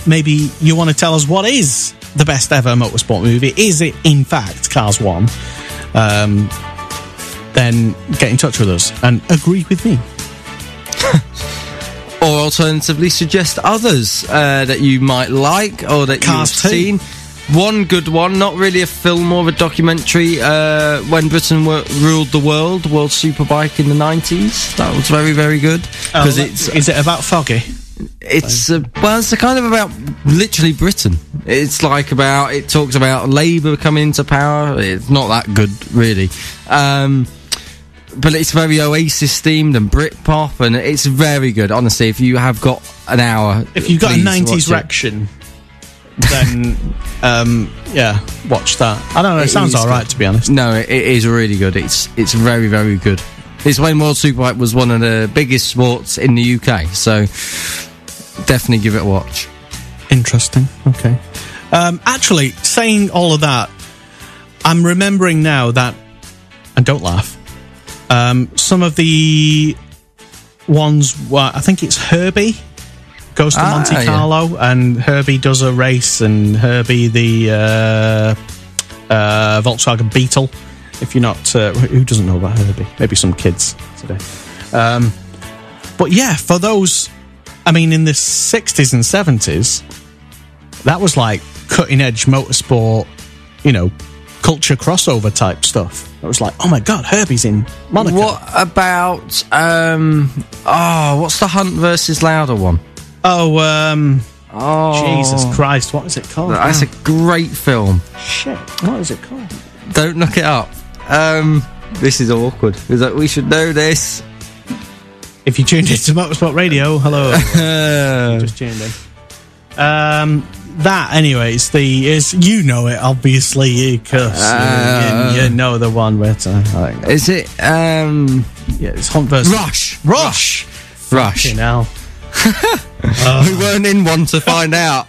maybe you want to tell us what is the best ever motorsport movie. Is it, in fact, Cars 1? Then get in touch with us and agree with me. Or alternatively, suggest others that you might like or that Cars you've 2. seen. One good one, not really a film, more of a documentary, When Britain Ruled the World Superbike in the 90s. That was very, very good. Is it about Foggy? It's it's kind of about literally Britain. It talks about Labour coming into power. It's not that good, really. But it's very Oasis themed and Britpop, and it's very good. Honestly, if you have got an hour, if you've got a 90s reaction, then watch that. I don't know. It sounds all right, to be honest. No, it is really good. It's very, very good. It's when World Superbike was one of the biggest sports in the UK, so definitely give it a watch. Interesting. Okay. Actually, saying all of that, I'm remembering now that, and don't laugh, some of the ones were, I think it's Herbie goes to Monte Carlo, and Herbie does a race, and Herbie the Volkswagen Beetle. If you're not, who doesn't know about Herbie? Maybe some kids today. But yeah, for those, I mean, in the 60s and 70s, that was like cutting edge motorsport, culture crossover type stuff. It was like, oh my god, Herbie's in Monaco. What about what's the Hunt versus Lauda one? Jesus Christ, what is it called? That's a great film. Shit, what is it called? Don't look it up. This is awkward. We should know this. If you tuned into Motorsport Radio, hello. Just tuned in. That, anyways, you know it, obviously, because you know the one where is it? It's Hunt versus Rush. Fucking hell. We weren't in one to find out.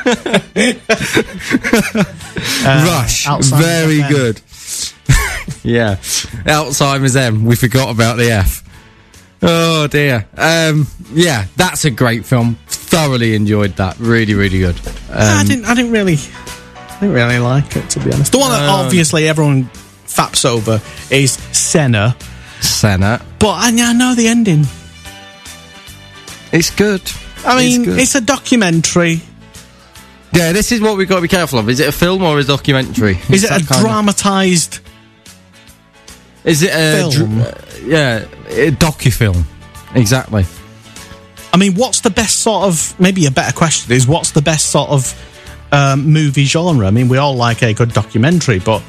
Rush, very good. Yeah, Alzheimer's M. We forgot about the F. Oh dear. Yeah, that's a great film. Thoroughly enjoyed that. Really, really good. I didn't really like it, to be honest. The one that obviously everyone faps over is Senna. But I know the ending. It's good. I mean, it's a documentary. Yeah, this is what we've got to be careful of. Is it a film or a documentary? Is it a dramatised? Is it a film? A docu-film. Exactly. I mean, what's the best sort of... Maybe a better question is, what's the best sort of movie genre? I mean, we all like a good documentary, but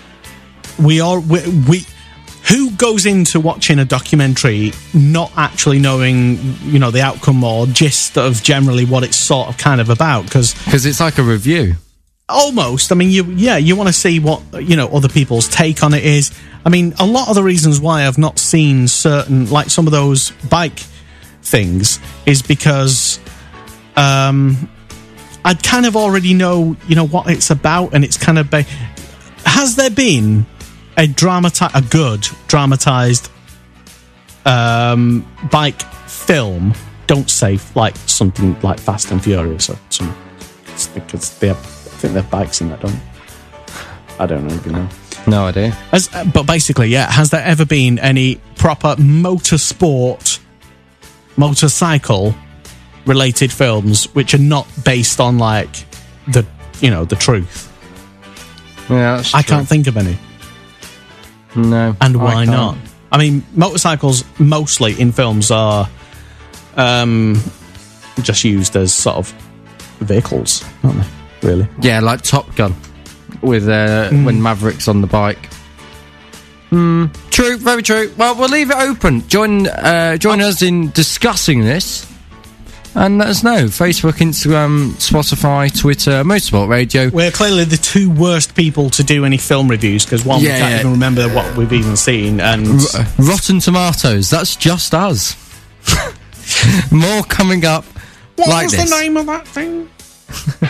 who goes into watching a documentary not actually knowing, the outcome or gist of generally what it's sort of kind of about? Because it's like a review. Almost. I mean, you want to see what, other people's take on it is. I mean, a lot of the reasons why I've not seen certain, like some of those bike things, is because I'd kind of already know, what it's about, and it's kind of... Has there been a good dramatized bike film? Don't say like something like Fast and Furious or something, because I think they have bikes in that, don't they? I don't know if you know. No idea. But basically, yeah, has there ever been any proper motorcycle related films which are not based on like the truth? Yeah, that's I can't think of any. No. And why not? I mean, motorcycles mostly in films are just used as sort of vehicles, aren't they? Really? Yeah, like Top Gun with when Maverick's on the bike. True, very true. Well, we'll leave it open. Join us in discussing this, and let us know. Facebook, Instagram, Spotify, Twitter, Motorsport Radio. We're clearly the two worst people to do any film reviews, because we can't even remember what we've even seen. And Rotten Tomatoes, that's just us. More coming up. What was the name of that thing?